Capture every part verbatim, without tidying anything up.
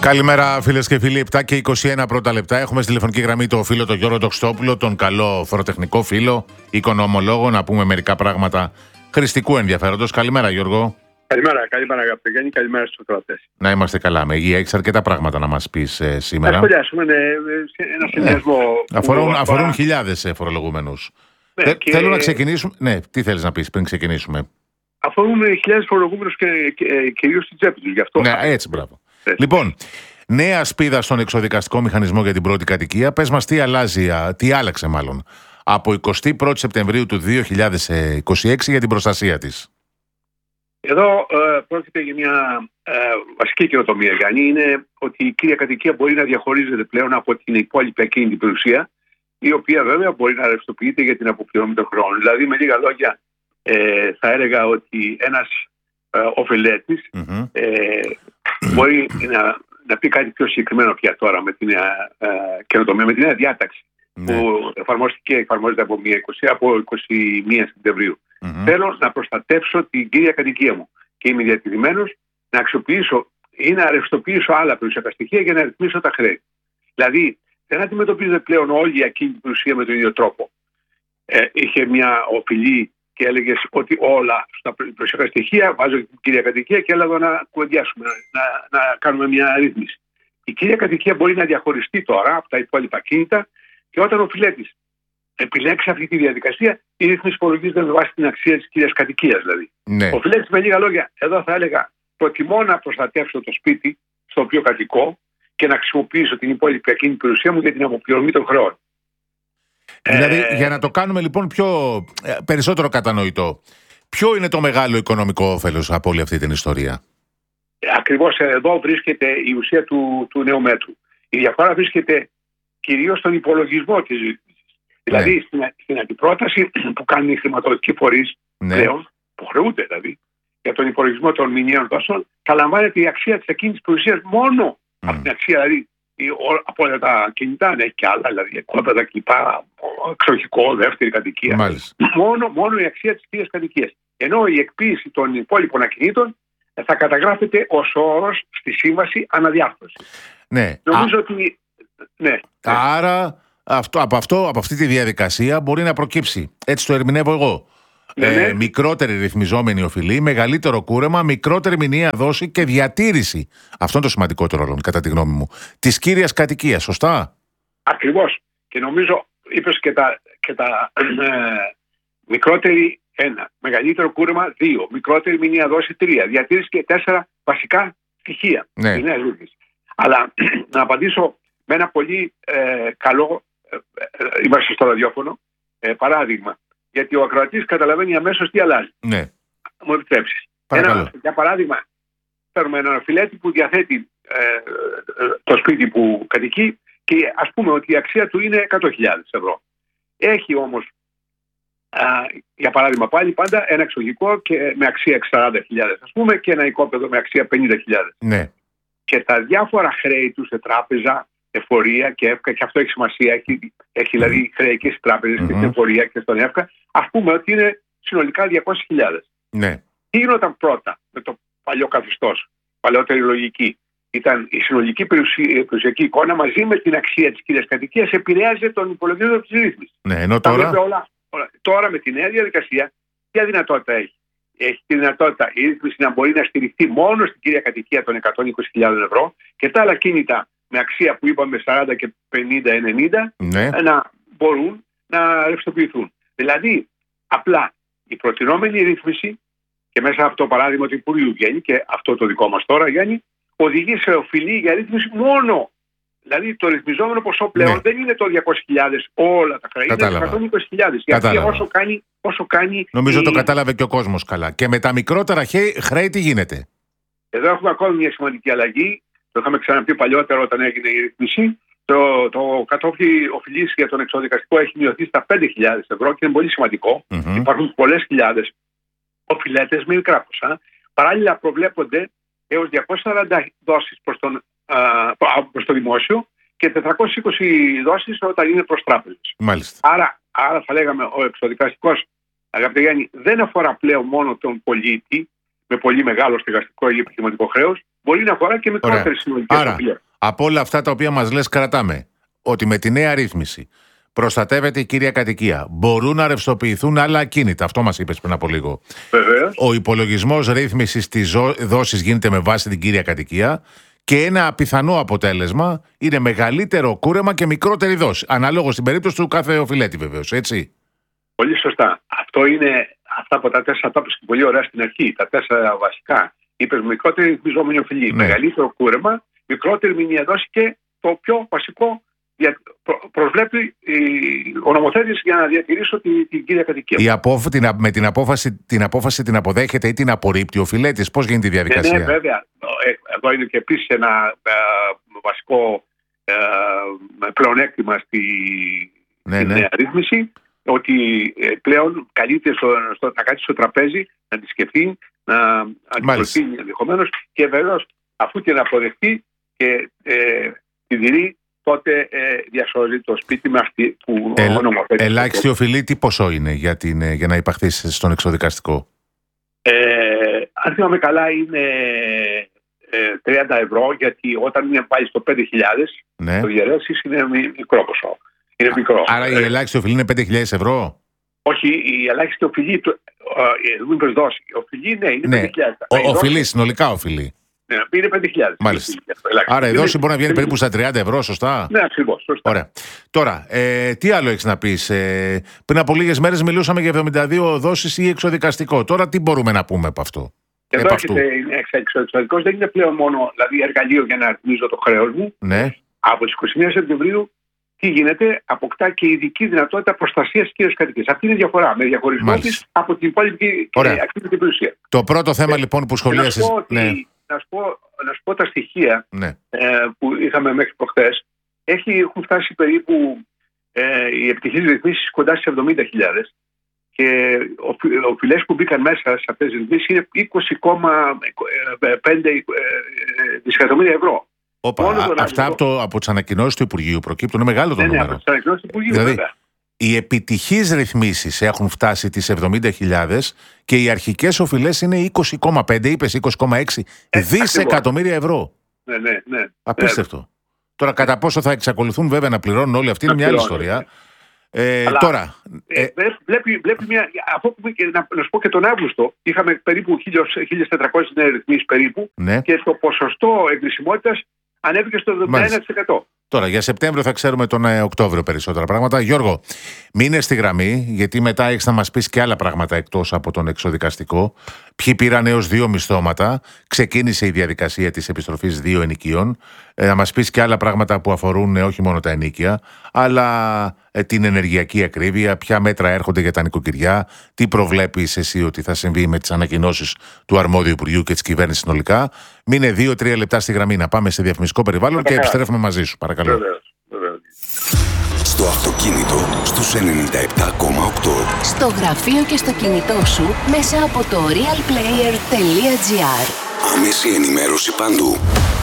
Καλημέρα, φίλες και φίλοι. επτά και είκοσι ένα πρώτα λεπτά. Έχουμε στη τηλεφωνική γραμμή τον φίλο τον Γιώργο Τοξτόπουλο, τον καλό φοροτεχνικό φίλο, οικονομολόγο, να πούμε μερικά πράγματα χρηστικού ενδιαφέροντος. Καλημέρα, Γιώργο. Καλημέρα, καλημέρα, αγαπητέ Γιάννη, καλημέρα στους ακροατές. Να είμαστε καλά, με υγεία. Έχεις αρκετά πράγματα να μας πεις ε, σήμερα. Να σχολιάσουμε ναι, ένα συνδυασμό. Ε, αφορούν αφορούν χιλιάδες ε, φορολογούμενους. Ναι, Θε, και... Θέλω να ξεκινήσουμε. Ναι, τι θέλεις να πεις πριν ξεκινήσουμε. Αφορούν χιλιάδες φορολογούμενους και, και, και κυρίως στην τσέπη τους. Γι' αυτό. Ναι, έτσι, μπράβο. Έτσι. Λοιπόν, νέα σπίδα στον εξοδικαστικό μηχανισμό για την πρώτη κατοικία. Πες μας τι αλλάζει, τι άλλαξε μάλλον, από εικοστή πρώτη Σεπτεμβρίου του δύο χιλιάδες είκοσι έξι για την προστασία της. Εδώ ε, πρόκειται για μια ε, βασική καινοτομία, Γιάννη. Είναι ότι η κύρια κατοικία μπορεί να διαχωρίζεται πλέον από την υπόλοιπη ακίνητη περιουσία, η οποία βέβαια μπορεί να ρευστοποιείται για την αποπληρωμή των χρόνων. Δηλαδή, με λίγα λόγια, ε, θα έλεγα ότι ένας ε, ωφελέτης mm-hmm. ε, μπορεί να, να πει κάτι πιο συγκεκριμένο πια τώρα με την ε, ε, καινοτομία, με την νέα διάταξη mm-hmm. που εφαρμόστηκε, εφαρμόζεται από, είκοσι, από είκοσι μία Σεπτεμβρίου. Mm-hmm. Θέλω να προστατεύσω την κύρια κατοικία μου και είμαι διατηρημένος να αξιοποιήσω ή να ρευστοποιήσω άλλα περιουσιακά στοιχεία για να ρυθμίσω τα χρέη. Δηλαδή, δεν αντιμετωπίζεται πλέον όλη η ακίνητη περιουσία με τον ίδιο τρόπο. Ε, είχε μια οφειλή και έλεγε ότι όλα στα περιουσιακά στοιχεία βάζω την κύρια κατοικία και έλαβα να κουβεντιάσουμε, να, να, να κάνουμε μια ρύθμιση. Η κύρια κατοικία μπορεί να διαχωριστεί τώρα από τα υπόλοιπα ακίνητα και όταν ο οφειλέτης επιλέξει αυτή τη διαδικασία, η ρύθμιση υπολογίζεται με βάση την αξία της κύριας κατοικίας. Δηλαδή. Ναι. Ο οφειλέτης, με λίγα λόγια, εδώ θα έλεγα: προτιμώ να προστατεύσω το σπίτι στο οποίο κατοικώ και να χρησιμοποιήσω την υπόλοιπη ακίνητη περιουσία μου για την αποπληρωμή των χρεών. Δηλαδή, ε... για να το κάνουμε λοιπόν πιο, περισσότερο κατανοητό, ποιο είναι το μεγάλο οικονομικό όφελος από όλη αυτή την ιστορία? Ακριβώς εδώ βρίσκεται η ουσία του, του νέου μέτρου. Η διαφορά βρίσκεται κυρίως στον υπολογισμό της ρύθμισης. Δηλαδή, ναι. στην, στην αντιπρόταση που κάνουν οι χρηματοδοτικοί φορείς ναι. πλέον, που χρεούνται δηλαδή, για τον υπολογισμό των μηνιαίων δόσεων, θα λαμβάνεται η αξία της ακίνητης περιουσίας μόνο mm. από την αξία, δηλαδή, από όλα τα κινητά, ναι, και άλλα, δηλαδή, οικόπεδα κλπ, εξοχικό, δεύτερη κατοικία. Μόνο, μόνο η αξία της κύριας κατοικίας. Ενώ η εκποίηση των υπόλοιπων ακινήτων θα καταγράφεται ως όρος στη σύμβαση αναδιάρθρωση. Ναι. Νομίζω Α... ότι. Ναι. Άρα. Αυτό, από, αυτό, από αυτή τη διαδικασία μπορεί να προκύψει, έτσι το ερμηνεύω εγώ, ναι, ε, ναι. μικρότερη ρυθμιζόμενη οφειλή, μεγαλύτερο κούρεμα, μικρότερη μηνιαία δόση και διατήρηση, αυτό είναι το σημαντικότερο ρόλο κατά τη γνώμη μου, της κύριας κατοικίας, σωστά? Ακριβώς. Και νομίζω είπες και τα, και τα ε, μικρότερη ένα, μεγαλύτερο κούρεμα δύο, μικρότερη μηνιαία δόση τρία, διατήρηση και τέσσερα βασικά στοιχεία. Ναι. Είναι Αλλά να απαντήσω με ένα πολύ ε, καλό, ε, ε, είμαστε στο ραδιόφωνο, ε, παράδειγμα. Γιατί ο ακροατής καταλαβαίνει αμέσως τι αλλάζει. Ναι. Μου επιτρέψεις. Ένα, για παράδειγμα, παίρνουμε έναν οφειλέτη που διαθέτει ε, ε, το σπίτι που κατοικεί και ας πούμε ότι η αξία του είναι εκατό χιλιάδες ευρώ. Έχει όμως, α, για παράδειγμα πάλι πάντα, ένα εξοχικό και με αξία σαράντα χιλιάδες ας πούμε και ένα οικόπεδο με αξία πενήντα χιλιάδες. Ναι. Και τα διάφορα χρέη του σε τράπεζα, εφορία και εύκα, και αυτό έχει σημασία, έχει, έχει δηλαδή χρέη και στις τράπεζες mm-hmm. και στην εφορία και στον εύκα, ας πούμε ότι είναι συνολικά διακόσιες χιλιάδες. Ναι. Τι γινόταν πρώτα με το παλιό καθεστώς, παλαιότερη λογική? Ήταν η συνολική περιουσιακή εικόνα μαζί με την αξία της κύριας κατοικίας επηρέαζε τον υπολογισμό της ρύθμισης. Ναι, ενώ τώρα... Όλα, όλα. Τώρα με τη νέα διαδικασία, ποια δυνατότητα έχει? Έχει τη δυνατότητα η ρύθμιση να μπορεί να στηριχθεί μόνο στην κύρια κατοικία των εκατόν είκοσι χιλιάδες ευρώ και τα άλλα κίνητα με αξία που είπαμε σαράντα και πενήντα ενενήντα ναι. να μπορούν να ρευστοποιηθούν. Δηλαδή, απλά η προτινόμενη ρύθμιση και μέσα από το παράδειγμα του Υπουργείου βγαίνει και αυτό το δικό μας τώρα, Γιάννη, οδηγεί σε οφειλή για ρύθμιση μόνο. Δηλαδή το ρυθμιζόμενο ποσό πλέον ναι. δεν είναι το διακόσιες χιλιάδες όλα τα χρέη, είναι εκατόν είκοσι χιλιάδες. Γιατί όσο κάνει, όσο κάνει. Νομίζω η... το κατάλαβε και ο κόσμος καλά. Και με τα μικρότερα χρέη τι γίνεται? Εδώ έχουμε ακόμη μια σημαντική αλλαγή. Το είχαμε ξαναπεί παλιότερα όταν έγινε η ρύθμιση. Το, το κατόφλι οφειλής για τον εξοδικαστικό έχει μειωθεί στα πέντε χιλιάδες ευρώ και είναι πολύ σημαντικό. Mm-hmm. Υπάρχουν πολλές χιλιάδες οφειλέτες με μικρά ποσά. Παράλληλα προβλέπονται έως διακόσιες σαράντα δόσεις προς, τον, α, προς το δημόσιο και τετρακόσιες είκοσι δόσεις όταν είναι προς τράπεζες. Μάλιστα. Άρα, άρα θα λέγαμε ο εξοδικαστικός, αγαπητέ Γιάννη, δεν αφορά πλέον μόνο τον πολίτη, με πολύ μεγάλο στεγαστικό ή επιχειρηματικό χρέος, μπορεί να αφορά και μικρότερες συνολικές οφειλές. Από όλα αυτά τα οποία μας λες, κρατάμε ότι με τη νέα ρύθμιση προστατεύεται η κύρια κατοικία. Μπορούν να ρευστοποιηθούν άλλα ακίνητα. Αυτό μας είπες πριν από λίγο. Βεβαίως. Ο υπολογισμός ρύθμισης της δόσης γίνεται με βάση την κύρια κατοικία και ένα πιθανό αποτέλεσμα είναι μεγαλύτερο κούρεμα και μικρότερη δόση. Αναλόγως στην περίπτωση του κάθε οφειλέτη, βεβαίως. Έτσι. Πολύ σωστά. Αυτό είναι αυτά από τα τέσσερα τόπους και πολύ ωραία στην αρχή. Τα τέσσερα βασικά. Είπες μικρότερη ρυθμιζόμενη οφειλή. Ναι. Μεγαλύτερο κούρεμα, μικρότερη μηνιαία δόση και το πιο βασικό. Προσβλέπει ο νομοθέτης για να διατηρήσω την, την κύρια κατοικία. Η απόφ, την, με την απόφαση, την απόφαση την αποδέχεται ή την απορρίπτει ο φιλέτης? Πώς γίνεται η διαδικασία? Ναι, ναι, βέβαια. Εδώ είναι και επίσης ένα ε, βασικό ε, πλεονέκτημα στη, ναι, στη ναι. νέα ρύθμιση, ότι ε, πλέον καλείται στο, στο, να κάτσει στο τραπέζι, να τη σκεφτεί, να αντιπροσύνει ενδεχομένως και βεβαίως αφού την αποδεχτεί και ε, τη δειρεί, τότε ε, διασώζει το σπίτι με αυτή που ε, νομοθέτει. Ελάχιστη οφειλή τι ποσό είναι για, την, για να υπαχθείς στον εξοδικαστικό? Ε, αν θυμάμαι καλά είναι ε, τριάντα ευρώ, γιατί όταν είναι πάλι στο πέντε χιλιάδες, ναι. το διαιρέσεις είναι μικρό ποσό. Είναι μικρό. Άρα η ελάχιστη οφειλή είναι πέντε χιλιάδες ευρώ? Όχι, η ελάχιστη οφειλή, δεν είπες δόση. Η οφειλή ναι, είναι ναι. πέντε χιλιάδες. Ο, οφειλή, συνολικά οφειλή. Ναι, είναι πέντε χιλιάδες. Μάλιστα. Άρα η δόση μπορεί να βγαίνει περίπου στα τριάντα ευρώ, σωστά? Ναι, ακριβώς. Σωστά. Ωραία. Τώρα, ε, τι άλλο έχεις να πεις? Ε, πριν από λίγες μέρες μιλούσαμε για εβδομήντα δύο δόσεις ή εξοδικαστικό. Τώρα τι μπορούμε να πούμε από αυτό? Εδώ έχετε εξοδικαστικός, δεν είναι πλέον μόνο δηλαδή, εργαλείο για να ρυθμίζω το χρέος μου. Ναι. Από τις είκοσι μία Σεπτεμβρίου, τι γίνεται, αποκτά και ειδική δυνατότητα προστασίας κύριας κατοικίας. Αυτή είναι η διαφορά με διαχωρισμό της από την υπόλοιπη ακτивική περιουσία. Το πρώτο θέμα ε, λοιπόν που σχολίασες. Ναι. Να σου πω, να σου πω τα στοιχεία ναι. ε, που είχαμε μέχρι προχθές. Έχουν φτάσει περίπου ε, οι επιτυχείς ρυθμίσεις κοντά στις εβδομήντα χιλιάδες και οι οφειλές που μπήκαν μέσα σε αυτές τις ρυθμίσεις είναι είκοσι κόμμα πέντε δισεκατομμύρια ευρώ. Όπα, α, αυτά από, το, από τις ανακοινώσεις του Υπουργείου προκύπτουν, είναι μεγάλο το ναι, νούμερο. Ναι, από τις ανακοινώσεις του Υπουργείου, δηλαδή, βέβαια. Οι επιτυχείς ρυθμίσεις έχουν φτάσει τις εβδομήντα χιλιάδες και οι αρχικές οφειλές είναι είκοσι κόμμα πέντε, είπες είκοσι κόμμα έξι ε, δισεκατομμύρια ευρώ. Ναι, ναι, ναι. Απίστευτο. Ναι. Τώρα, κατά πόσο θα εξακολουθούν βέβαια να πληρώνουν όλοι αυτοί είναι μια άλλη ιστορία. Ε, Αλλά, τώρα. Ε, βλέπει, βλέπει μια. Αυτό που και, να, να σου πω και τον Αύγουστο είχαμε περίπου χίλιες τετρακόσιες νέες ρυθμίσεις περίπου ναι. και το ποσοστό εγκρισιμότητας ανέβηκε στο εβδομήντα ένα τοις εκατό. Τώρα, για Σεπτέμβριο θα ξέρουμε τον ε, Οκτώβριο περισσότερα πράγματα. Γιώργο, μείνε στη γραμμή, γιατί μετά έχεις να μας πεις και άλλα πράγματα εκτός από τον εξοδικαστικό. Ποιοι πήραν έως δύο μισθώματα, ξεκίνησε η διαδικασία της επιστροφής δύο ενοικίων. Ε, να μας πεις και άλλα πράγματα που αφορούν ε, όχι μόνο τα ενοίκια, αλλά ε, την ενεργειακή ακρίβεια, ποια μέτρα έρχονται για τα νοικοκυριά, τι προβλέπεις εσύ ότι θα συμβεί με τις ανακοινώσεις του αρμόδιου Υπουργείου και της κυβέρνησης συνολικά. Μείνε δύο-τρία λεπτά στη γραμμή να πάμε σε διαφημιστικό περιβάλλον και επιστρέφουμε μαζί σου. Παρακαλώ. Βεβαίως, βεβαίως. Στο αυτοκίνητο στους ενενήντα επτά κόμμα οκτώ. Στο γραφείο και στο κινητό σου μέσα από το real player τελεία gr. Άμεση ενημέρωση παντού.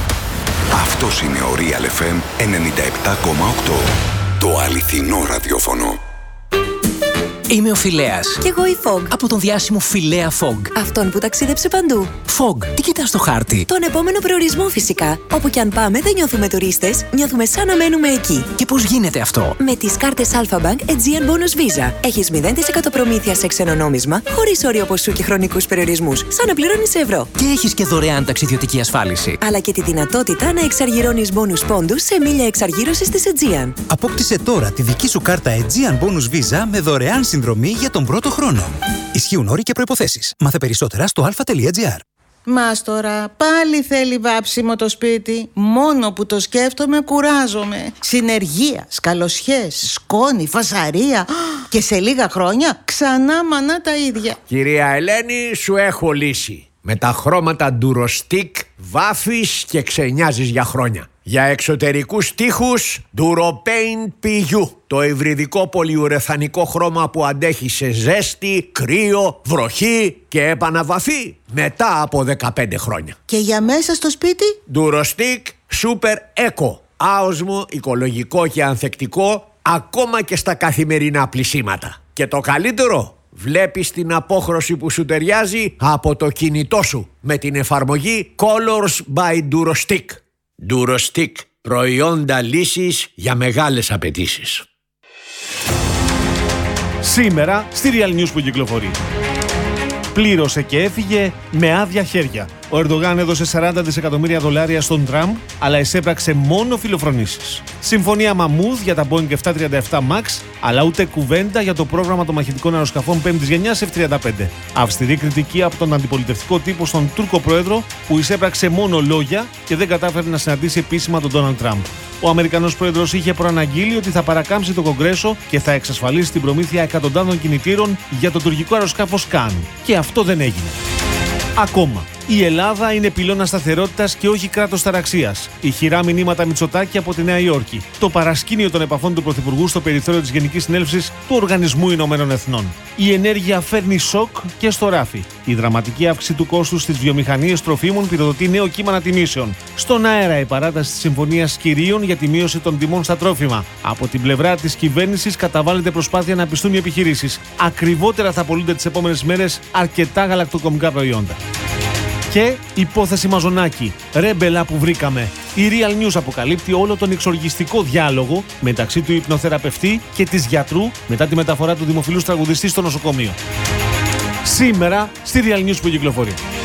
Αυτός είναι ο Real εφ εμ ενενήντα επτά κόμμα οκτώ. Το αληθινό ραδιόφωνο. Είμαι ο Φιλέας. Κι εγώ η Fog. Από τον διάσημο Φιλέα Fog. Αυτόν που ταξίδεψε παντού. Fog, τι κοιτάς στο χάρτη? Τον επόμενο προορισμό φυσικά. Όπου κι αν πάμε δεν νιώθουμε τουρίστες, νιώθουμε σαν να μένουμε εκεί. Και πώς γίνεται αυτό? Με τις κάρτες Alpha Bank Aegean Bonus Visa. Έχεις μηδέν τοις εκατό προμήθεια σε ξένο νόμισμα, χωρίς όριο ποσού και χρονικούς περιορισμούς. Σαν να πληρώνεις ευρώ. Και έχεις και δωρεάν ταξιδιωτική ασφάλιση. Αλλά και τη δυνατότητα να εξαργυρώνεις bonus πόντους σε μίλια εξαργύρωσης της Aegean. Απόκτησε τώρα τη δική σου κάρτα Aegean Bonus Visa με δωρεάν συνδρομή για τον πρώτο χρόνο. Ισχύουν όροι και προϋποθέσεις. Μάθε περισσότερα στο αλφα τελεία gr. Μάστορα, πάλι θέλει βάψιμο το σπίτι. Μόνο που το σκέφτομαι κουράζομαι. Συνεργεία, σκαλοσιές, σκόνη, φασαρία. Και σε λίγα χρόνια ξανά μανά τα ίδια. Κυρία Ελένη, σου έχω λύση. Με τα χρώματα Durostic βάφεις και ξενιάζεις για χρόνια. Για εξωτερικούς τοίχους Duropaint πι γιου. Το υβριδικό πολυουρεθανικό χρώμα που αντέχει σε ζέστη, κρύο, βροχή και επαναβαφή μετά από δεκαπέντε χρόνια. Και για μέσα στο σπίτι Durostic Super Eco. Άοσμο, οικολογικό και ανθεκτικό ακόμα και στα καθημερινά πλυσίματα. Και το καλύτερο, Βλέπεις την απόχρωση που σου ταιριάζει από το κινητό σου με την εφαρμογή Colors by Durostick. Durostick, προϊόντα λύσης για μεγάλες απαιτήσεις. Σήμερα στη Real News που κυκλοφορεί. Πλήρωσε και έφυγε με άδεια χέρια. Ο Ερντογάν έδωσε σαράντα δισεκατομμύρια δολάρια στον Τραμπ, αλλά εισέπραξε μόνο φιλοφρονήσεις. Συμφωνία μαμούδ για τα Boeing επτακόσια τριάντα επτά Max, αλλά ούτε κουβέντα για το πρόγραμμα των μαχητικών αεροσκαφών πέμπτης γενιάς εφ τριάντα πέντε. Αυστηρή κριτική από τον αντιπολιτευτικό τύπο στον Τούρκο πρόεδρο, που εισέπραξε μόνο λόγια και δεν κατάφερε να συναντήσει επίσημα τον Ντόναλντ Τραμπ. Ο Αμερικανός πρόεδρος είχε προαναγγείλει ότι θα παρακάμψει το Κογκρέσο και θα εξασφαλίσει την προμήθεια εκατοντάδων κινητήρων για το τουρκικό αεροσκάφος Καν. Και αυτό δεν έγινε. Ακόμα. Η Ελλάδα είναι πυλώνα σταθερότητας και όχι κράτος ταραξίας. Ηχηρά μηνύματα Μητσοτάκη από τη Νέα Υόρκη. Το παρασκήνιο των επαφών του Πρωθυπουργού στο περιθώριο της Γενικής Συνέλευσης του Οργανισμού Ηνωμένων Εθνών. Η ενέργεια φέρνει σοκ και στο ράφι. Η δραματική αύξηση του κόστους στις βιομηχανίες τροφίμων πυροδοτεί νέο κύμα ανατιμήσεων. Στον αέρα η παράταση της συμφωνίας κυρίων για τη μείωση των τιμών στα τρόφιμα. Από την πλευρά της κυβέρνησης καταβάλλεται προσπάθεια να πιστούν οι επιχειρήσεις. Ακριβότερα θα πωλούνται τις επόμενες μέρες αρκετά γαλακτοκομικά προϊόντα. Και υπόθεση Μαζονάκη, ρέμπελα που βρήκαμε. Η Real News αποκαλύπτει όλο τον εξοργιστικό διάλογο μεταξύ του υπνοθεραπευτή και της γιατρού μετά τη μεταφορά του δημοφιλούς τραγουδιστή στο νοσοκομείο. Σήμερα στη Real News που κυκλοφορεί.